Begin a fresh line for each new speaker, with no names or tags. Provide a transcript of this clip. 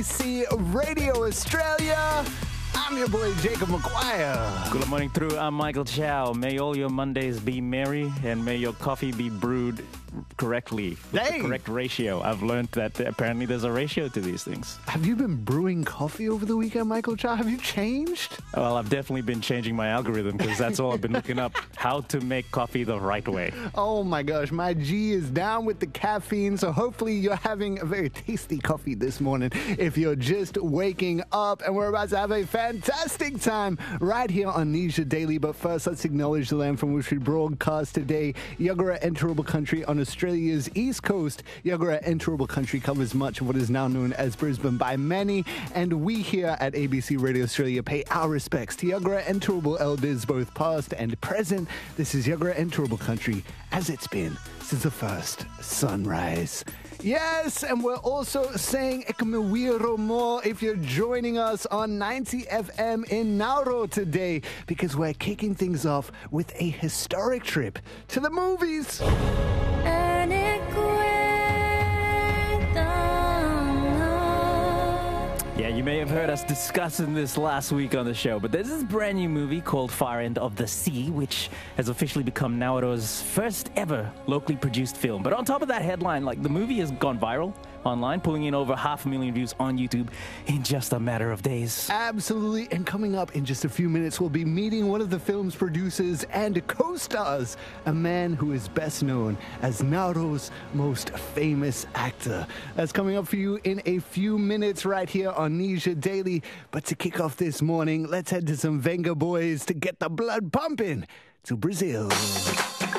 ABC Radio Australia. I'm your boy Jacob McGuire.
Good morning through. I'm Michael Chow. May all your Mondays be merry and may your coffee be brewed correctly. With the correct ratio. I've learned that apparently there's a ratio to these things.
Have you been brewing coffee over the weekend, Michael Chow? Have you changed?
Well, I've definitely been changing my algorithm because that's all I've been looking up. How to make coffee the right way.
Oh my gosh, my G is down with the caffeine, so hopefully you're having a very tasty coffee this morning if you're just waking up, and we're about to have a fantastic time right here on Nisha Daily. But first, let's acknowledge the land from which we broadcast today, Yagara and Turrbal Country on Australia's east coast. Yagara and Turrbal Country covers much of what is now known as Brisbane by many, and we here at ABC Radio Australia pay our respects to Yagara and Turrbal elders, both past and present. This is Yagara and Turrbal Country as it's been since the first sunrise. Yes, and we're also saying Ekamawiro more if you're joining us on 90 FM in Nauru today, because we're kicking things off with a historic trip to the movies.
Yeah, you may have heard us discussing this last week on the show, but there's this brand new movie called Far End of the Sea, which has officially become Nauru's first ever locally produced film. But on top of that headline, the movie has gone viral online, pulling in over 500,000 views on YouTube in just a matter of days.
Absolutely, and coming up in just a few minutes, we'll be meeting one of the film's producers and co-stars, a man who is best known as Nauru's most famous actor. That's coming up for you in a few minutes right here on Nisha Daily. But to kick off this morning, let's head to some Venga Boys to get the blood pumping to Brazil.